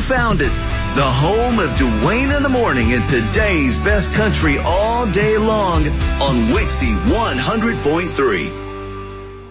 found it. The home of Dwayne in the Morning and today's best country all day long on Wixie 100.3.